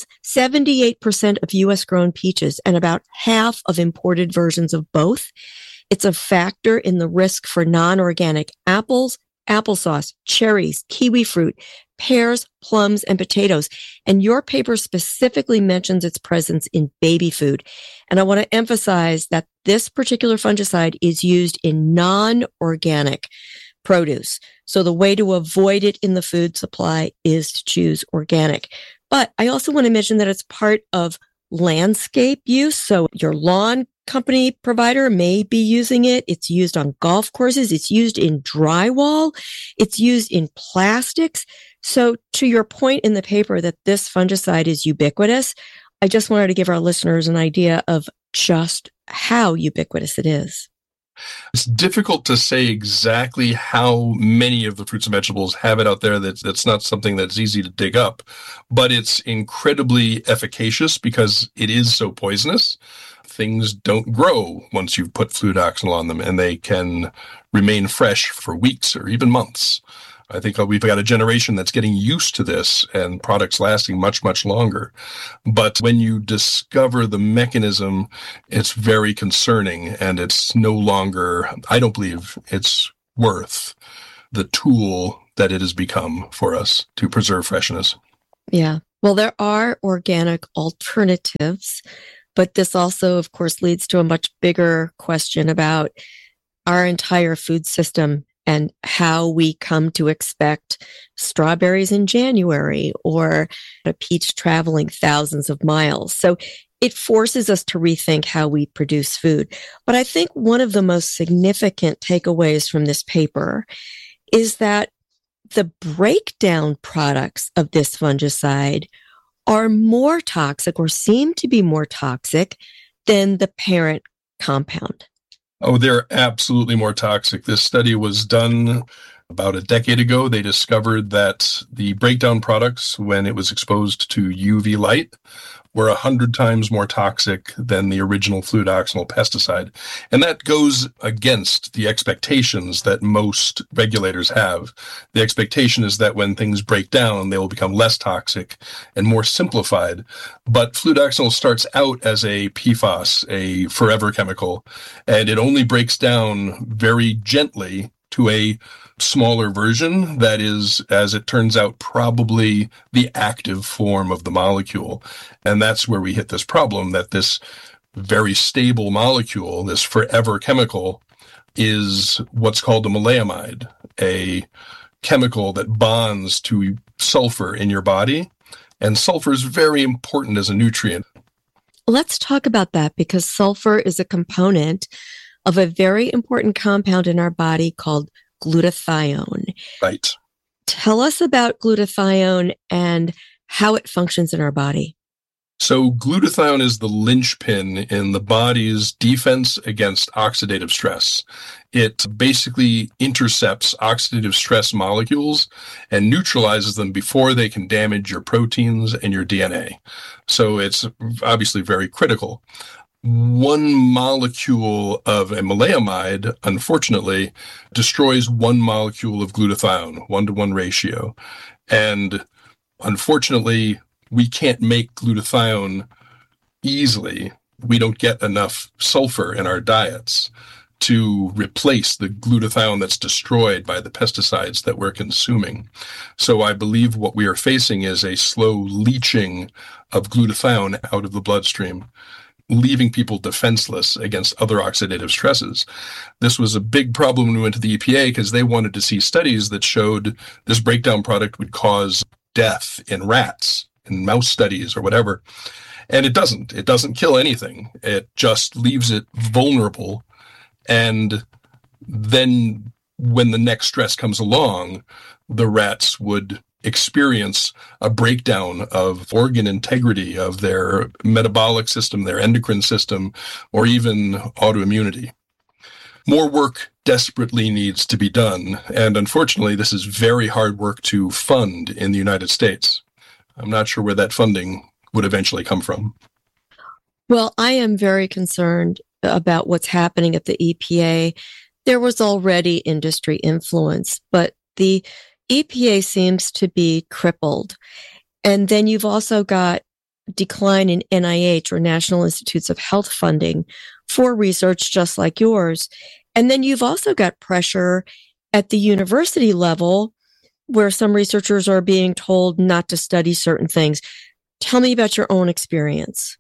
78% of U.S. grown peaches, and about half of imported versions of both. It's a factor in the risk for non-organic apples, applesauce, cherries, kiwi fruit, pears, plums, and potatoes. And your paper specifically mentions its presence in baby food. And I want to emphasize that this particular fungicide is used in non-organic produce. So the way to avoid it in the food supply is to choose organic. But I also want to mention that it's part of landscape use. So your lawn company provider may be using it. It's used on golf courses. It's used in drywall. It's used in plastics. So to your point in the paper that this fungicide is ubiquitous, I just wanted to give our listeners an idea of just how ubiquitous it is. It's difficult to say exactly how many of the fruits and vegetables have it out there. That's not something that's easy to dig up, but it's incredibly efficacious because it is so poisonous. Things don't grow once you've put fludoxonil on them, and they can remain fresh for weeks or even months. I think we've got a generation that's getting used to this and products lasting much, much longer. But when you discover the mechanism, it's very concerning, and it's no longer, I don't believe it's worth the tool that it has become for us to preserve freshness. Yeah. Well, there are organic alternatives, but this also, of course, leads to a much bigger question about our entire food system and how we come to expect strawberries in January or a peach traveling thousands of miles. So it forces us to rethink how we produce food. But I think one of the most significant takeaways from this paper is that the breakdown products of this fungicide are more toxic or seem to be more toxic than the parent compound. Oh, they're absolutely more toxic. This study was done about a decade ago. They discovered that the breakdown products, when it was exposed to UV light, were 100 times more toxic than the original fludoxonil pesticide. And that goes against the expectations that most regulators have. The expectation is that when things break down, they will become less toxic and more simplified. But fludoxonil starts out as a PFAS, a forever chemical, and it only breaks down very gently to a smaller version that is, as it turns out, probably the active form of the molecule. And that's where we hit this problem that this very stable molecule, this forever chemical, is what's called a maleimide, a chemical that bonds to sulfur in your body. And sulfur is very important as a nutrient. Let's talk about that, because sulfur is a component of a very important compound in our body called glutathione. Right. Tell us about glutathione and how it functions in our body. So glutathione is the linchpin in the body's defense against oxidative stress. It basically intercepts oxidative stress molecules and neutralizes them before they can damage your proteins and your DNA. So it's obviously very critical. One molecule of a maleimide, unfortunately, destroys one molecule of glutathione, 1-to-1 ratio. And unfortunately, we can't make glutathione easily. We don't get enough sulfur in our diets to replace the glutathione that's destroyed by the pesticides that we're consuming. So I believe what we are facing is a slow leaching of glutathione out of the bloodstream, leaving people defenseless against other oxidative stresses. This was a big problem when we went to the EPA because they wanted to see studies that showed this breakdown product would cause death in rats, in mouse studies or whatever. And it doesn't. It doesn't kill anything. It just leaves it vulnerable. And then when the next stress comes along, the rats would experience a breakdown of organ integrity, of their metabolic system, their endocrine system, or even autoimmunity. More work desperately needs to be done, and unfortunately, this is very hard work to fund in the United States. I'm not sure where that funding would eventually come from. Well, I am very concerned about what's happening at the EPA. There was already industry influence, but the EPA seems to be crippled. And then you've also got decline in NIH, or National Institutes of Health funding for research just like yours. And then you've also got pressure at the university level where some researchers are being told not to study certain things. Tell me about your own experience.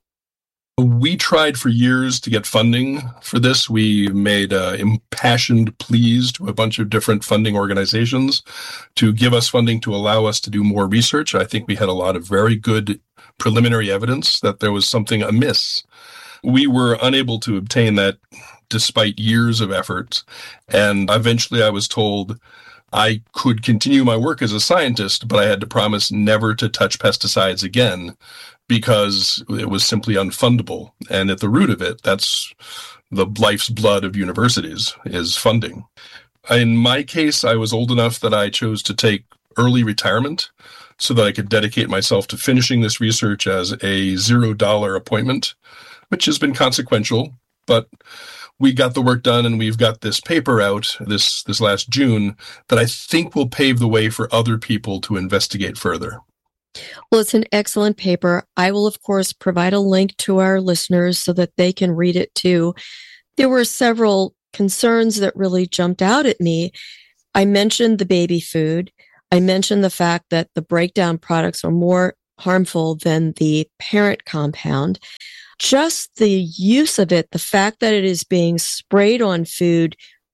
We tried for years to get funding for this. We made impassioned pleas to a bunch of different funding organizations to give us funding to allow us to do more research. I think we had a lot of very good preliminary evidence that there was something amiss we were unable to obtain that despite years of efforts. And eventually I was told I could continue my work as a scientist, but I had to promise never to touch pesticides again because it was simply unfundable. And at the root of it, that's the life's blood of universities, is funding. In my case, I was old enough that I chose to take early retirement so that I could dedicate myself to finishing this research as a $0 appointment, which has been consequential, but we got the work done and we've got this paper out this last June that I think will pave the way for other people to investigate further. Well, it's an excellent paper. I will, of course, provide a link to our listeners so that they can read it too. There were several concerns that really jumped out at me. I mentioned the baby food. I mentioned the fact that the breakdown products are more harmful than the parent compound. Just the use of it, the fact that it is being sprayed on food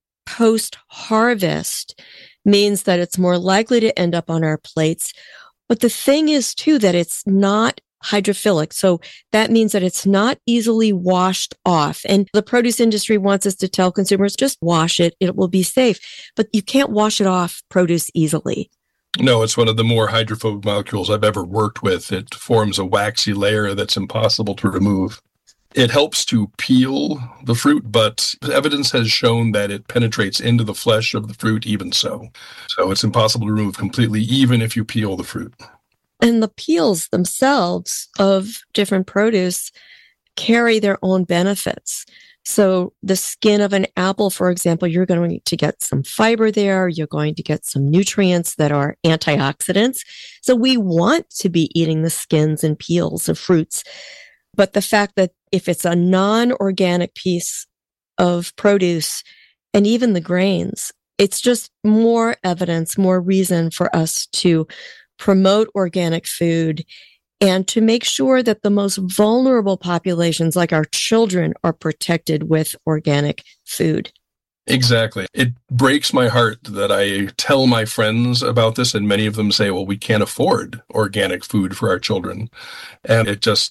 post-harvest means that it's more likely to end up on our plates. But the thing is, too, that it's not hydrophilic. So that means that it's not easily washed off. And the produce industry wants us to tell consumers, just wash it. It will be safe. But you can't wash it off produce easily. No, it's one of the more hydrophobic molecules I've ever worked with. It forms a waxy layer that's impossible to remove. It helps to peel the fruit, but evidence has shown that it penetrates into the flesh of the fruit even so. So it's impossible to remove completely, even if you peel the fruit. And the peels themselves of different produce carry their own benefits. So the skin of an apple, for example, you're going to get some fiber there. You're going to get some nutrients that are antioxidants. So we want to be eating the skins and peels of fruits. But the fact that if it's a non-organic piece of produce and even the grains, it's just more evidence, more reason for us to promote organic food and to make sure that the most vulnerable populations, like our children, are protected with organic food. Exactly. It breaks my heart that I tell my friends about this, and many of them say, well, we can't afford organic food for our children. And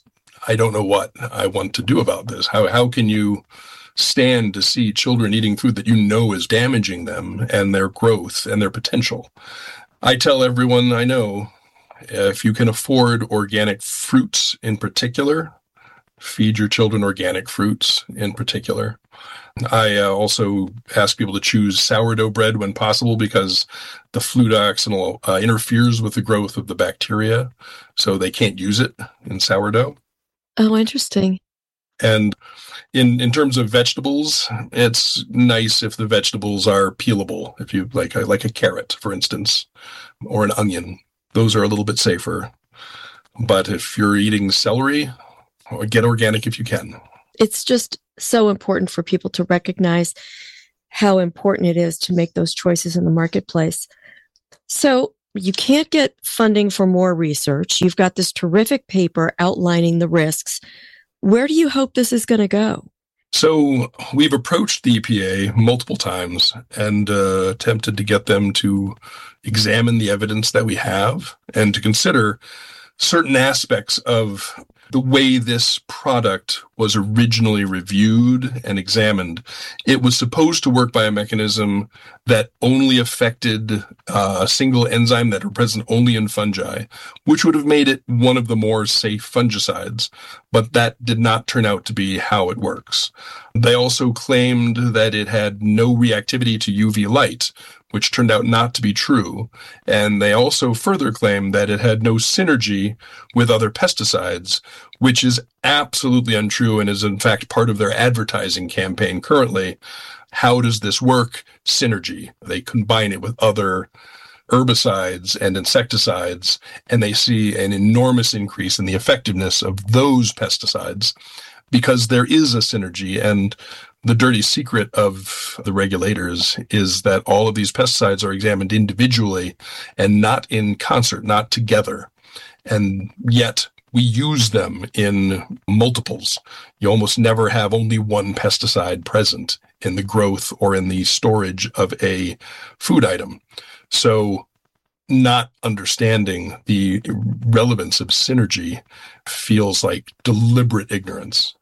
I don't know what I want to do about this. How can you stand to see children eating food that you know is damaging them and their growth and their potential? I tell everyone I know, if you can afford organic fruits in particular, feed your children organic fruits in particular. I also ask people to choose sourdough bread when possible because the flutoxanil interferes with the growth of the bacteria, so they can't use it in sourdough. Oh, interesting. And in terms of vegetables, it's nice if the vegetables are peelable. If you like a carrot, for instance, or an onion, those are a little bit safer. But if you're eating celery, get organic if you can. It's just so important for people to recognize how important it is to make those choices in the marketplace. So you can't get funding for more research. You've got this terrific paper outlining the risks. Where do you hope this is going to go? So we've approached the EPA multiple times and attempted to get them to examine the evidence that we have and to consider certain aspects of the way this product was originally reviewed and examined. It was supposed to work by a mechanism that only affected a single enzyme that are present only in fungi, which would have made it one of the more safe fungicides, but that did not turn out to be how it works. They also claimed that it had no reactivity to UV light, which turned out not to be true. And they also further claimed that it had no synergy with other pesticides, which is absolutely untrue and is in fact part of their advertising campaign currently. How does this work? Synergy. They combine it with other herbicides and insecticides, and they see an enormous increase in the effectiveness of those pesticides because there is a synergy. And the dirty secret of the regulators is that all of these pesticides are examined individually and not in concert, not together. And yet we use them in multiples. You almost never have only one pesticide present in the growth or in the storage of a food item. So not understanding the relevance of synergy feels like deliberate ignorance.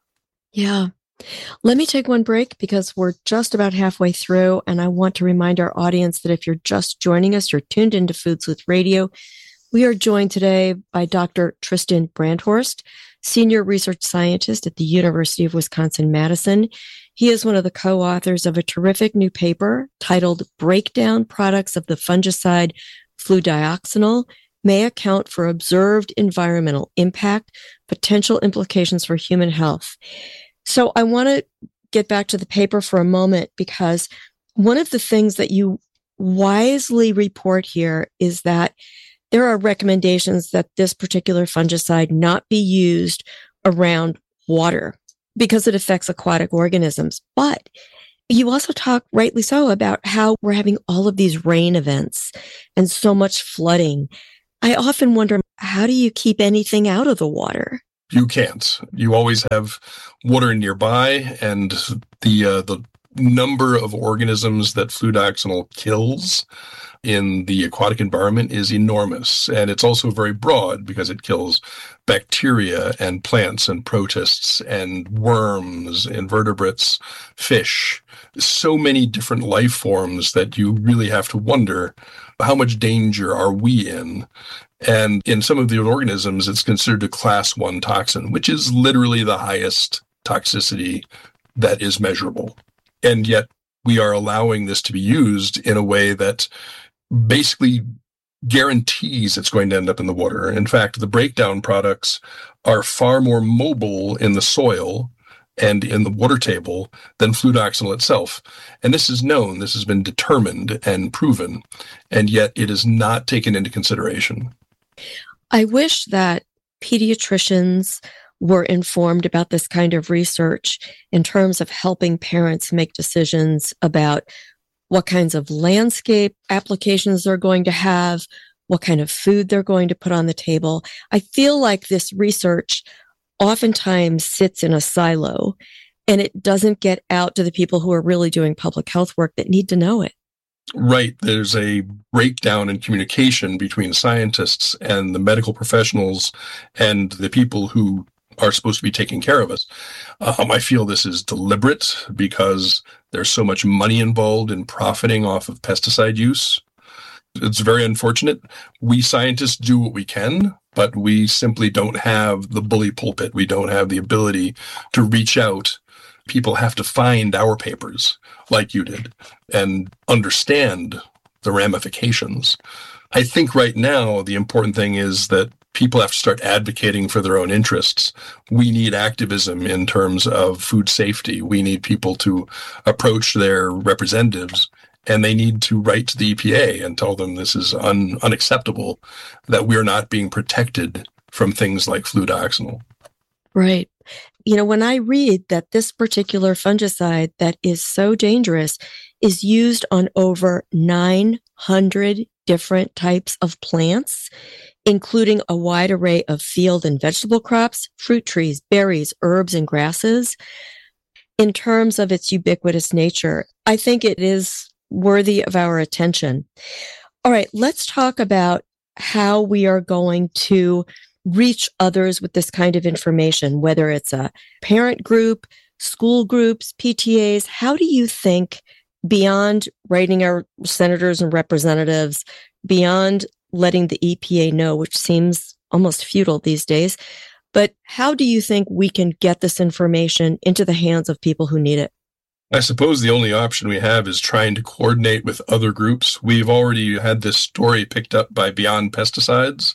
Yeah. Let me take one break because we're just about halfway through, and I want to remind our audience that if you're just joining us, you're tuned into Food Sleuth Radio. We are joined today by Dr. Tristan Brandhorst, Senior Research Scientist at the University of Wisconsin-Madison. He is one of the co-authors of a terrific new paper titled Breakdown Products of the Fungicide Fludioxonil May Account for Observed Environmental Impact, Potential Implications for Human Health. So I want to get back to the paper for a moment because one of the things that you wisely report here is that there are recommendations that this particular fungicide not be used around water because it affects aquatic organisms. But you also talk, rightly so, about how we're having all of these rain events and so much flooding. I often wonder, how do you keep anything out of the water? You can't. You always have water nearby, and the number of organisms that fludoxonil kills in the aquatic environment is enormous. And it's also very broad because it kills bacteria and plants and protists and worms, invertebrates, fish, so many different life forms that you really have to wonder, how much danger are we in? And in some of the organisms, it's considered a class 1 toxin, which is literally the highest toxicity that is measurable. And yet we are allowing this to be used in a way that basically guarantees it's going to end up in the water. In fact, the breakdown products are far more mobile in the soil and in the water table than fludoxonil itself. And this is known, this has been determined and proven, and yet it is not taken into consideration. I wish that pediatricians were informed about this kind of research in terms of helping parents make decisions about what kinds of landscape applications they're going to have, what kind of food they're going to put on the table. I feel like this research oftentimes sits in a silo and it doesn't get out to the people who are really doing public health work that need to know it. Right. There's a breakdown in communication between scientists and the medical professionals and the people who are supposed to be taking care of us. I feel this is deliberate because there's so much money involved in profiting off of pesticide use. It's very unfortunate. We scientists do what we can, but we simply don't have the bully pulpit. We don't have the ability to reach out. People have to find our papers like you did and understand the ramifications. I think right now the important thing is that people have to start advocating for their own interests. We need activism in terms of food safety. We need people to approach their representatives, and they need to write to the EPA and tell them this is unacceptable, that we're not being protected from things like fludoxonil. Right. You know, when I read that this particular fungicide that is so dangerous is used on over 900 different types of plants, including a wide array of field and vegetable crops, fruit trees, berries, herbs, and grasses. In terms of its ubiquitous nature, I think it is worthy of our attention. All right, let's talk about how we are going to reach others with this kind of information, whether it's a parent group, school groups, PTAs. How do you think, beyond writing our senators and representatives, beyond letting the EPA know, which seems almost futile these days, but how do you think we can get this information into the hands of people who need it? I suppose the only option we have is trying to coordinate with other groups. We've already had this story picked up by Beyond Pesticides.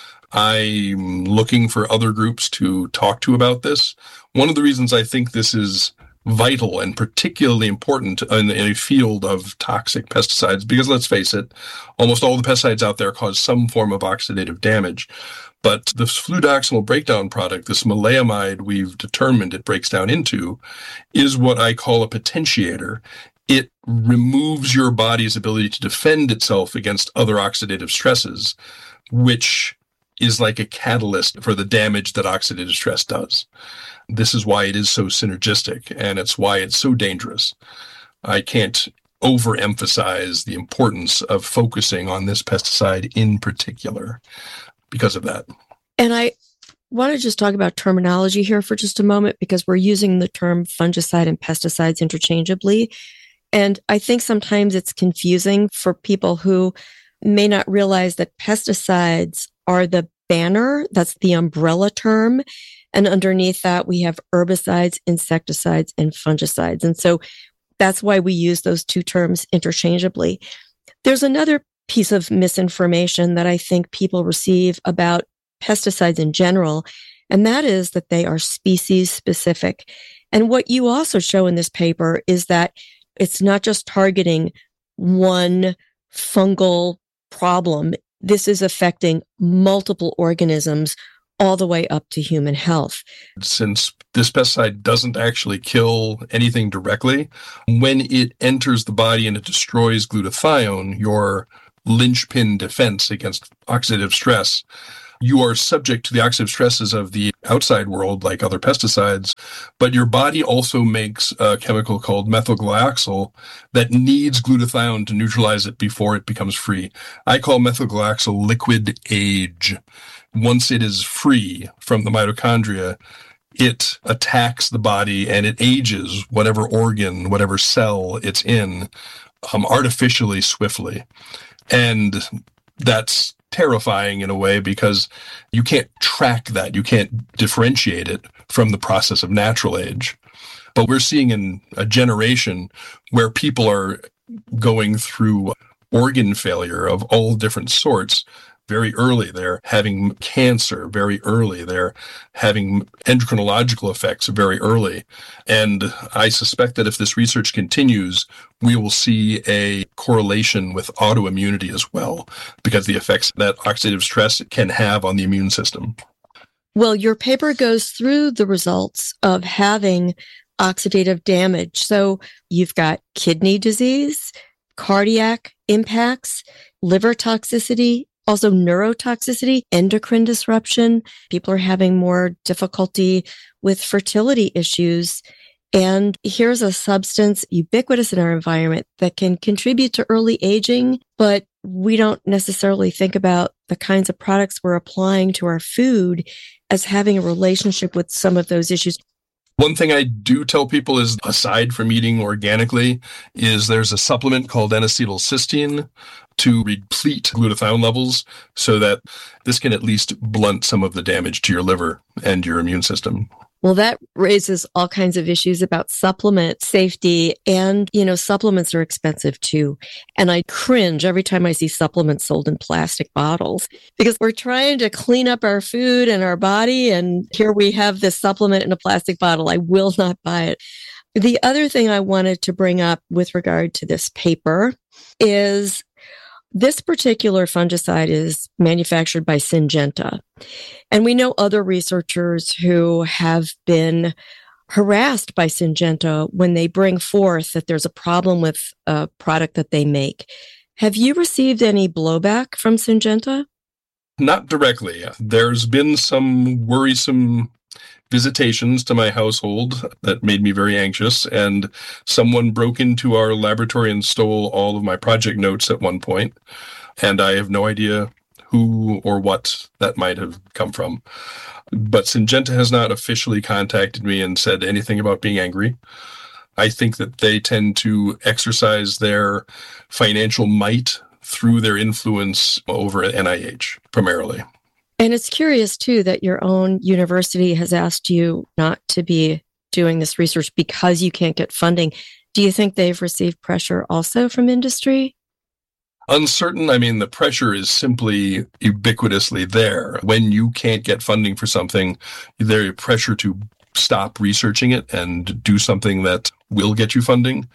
I'm looking for other groups to talk to about this. One of the reasons I think this is vital and particularly important in a field of toxic pesticides, because let's face it, almost all the pesticides out there cause some form of oxidative damage. But the fludoxonil breakdown product, this maleimide we've determined it breaks down into, is what I call a potentiator. It removes your body's ability to defend itself against other oxidative stresses, which is like a catalyst for the damage that oxidative stress does. This is why it is so synergistic, and it's why it's so dangerous. I can't overemphasize the importance of focusing on this pesticide in particular because of that. And I want to just talk about terminology here for just a moment, because we're using the term fungicide and pesticides interchangeably. And I think sometimes it's confusing for people who may not realize that pesticides are the banner, that's the umbrella term. And underneath that, we have herbicides, insecticides, and fungicides. And so that's why we use those two terms interchangeably. There's another piece of misinformation that I think people receive about pesticides in general, and that is that they are species specific. And what you also show in this paper is that it's not just targeting one fungal problem. This is affecting multiple organisms all the way up to human health. Since this pesticide doesn't actually kill anything directly, when it enters the body and it destroys glutathione, your linchpin defense against oxidative stress, you are subject to the oxidative stresses of the outside world, like other pesticides, but your body also makes a chemical called methylglyoxal that needs glutathione to neutralize it before it becomes free. I call methylglyoxal liquid age. Once it is free from the mitochondria, it attacks the body and it ages whatever organ, whatever cell it's in, artificially swiftly. And that's terrifying in a way because you can't track that. You can't differentiate it from the process of natural age. But we're seeing in a generation where people are going through organ failure of all different sorts very early. They're having cancer very early. They're having endocrinological effects very early. And I suspect that if this research continues, we will see a correlation with autoimmunity as well, because the effects that oxidative stress can have on the immune system. Well, your paper goes through the results of having oxidative damage. So you've got kidney disease, cardiac impacts, liver toxicity, also neurotoxicity, endocrine disruption. People are having more difficulty with fertility issues. And here's a substance ubiquitous in our environment that can contribute to early aging, but we don't necessarily think about the kinds of products we're applying to our food as having a relationship with some of those issues. One thing I do tell people is, aside from eating organically, is there's a supplement called N-acetylcysteine to replete glutathione levels so that this can at least blunt some of the damage to your liver and your immune system. Well, that raises all kinds of issues about supplement safety. And, supplements are expensive too. And I cringe every time I see supplements sold in plastic bottles because we're trying to clean up our food and our body. And here we have this supplement in a plastic bottle. I will not buy it. The other thing I wanted to bring up with regard to this paper is this particular fungicide is manufactured by Syngenta. And we know other researchers who have been harassed by Syngenta when they bring forth that there's a problem with a product that they make. Have you received any blowback from Syngenta? Not directly. There's been some worrisome visitations to my household that made me very anxious, and someone broke into our laboratory and stole all of my project notes at one point, and I have no idea who or what that might have come from. But Syngenta has not officially contacted me and said anything about being angry. I think that they tend to exercise their financial might through their influence over at NIH, primarily. And it's curious, too, that your own university has asked you not to be doing this research because you can't get funding. Do you think they've received pressure also from industry? Uncertain. I mean, the pressure is simply ubiquitously there. When you can't get funding for something, there's pressure to stop researching it and do something that will get you funding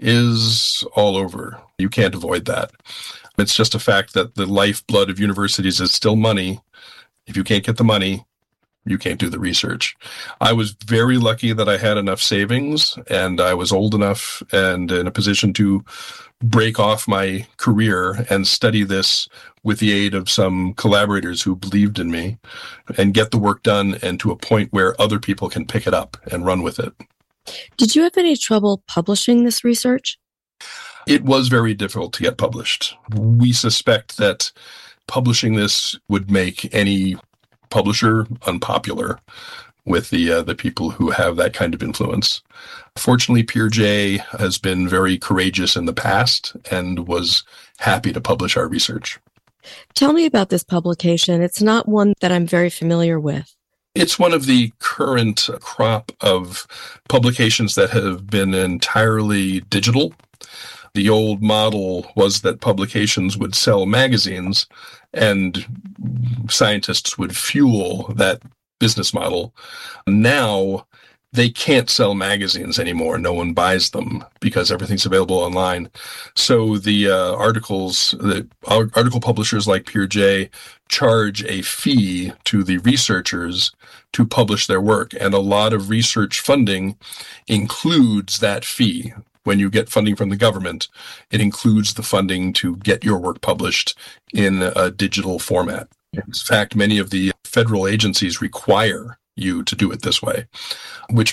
is all over. You can't avoid that. It's just a fact that the lifeblood of universities is still money. If you can't get the money, you can't do the research. I was very lucky that I had enough savings and I was old enough and in a position to break off my career and study this with the aid of some collaborators who believed in me and get the work done and to a point where other people can pick it up and run with it. Did you have any trouble publishing this research? It was very difficult to get published. We suspect that publishing this would make any publisher unpopular with the people who have that kind of influence. Fortunately, PeerJ has been very courageous in the past and was happy to publish our research. Tell me about this publication. It's not one that I'm very familiar with. It's one of the current crop of publications that have been entirely digital. The old model was that publications would sell magazines and scientists would fuel that business model. Now, they can't sell magazines anymore. No one buys them because everything's available online. So the article publishers like PeerJ charge a fee to the researchers to publish their work. And a lot of research funding includes that fee. When you get funding from the government, it includes the funding to get your work published in a digital format. In fact, many of the federal agencies require you to do it this way, which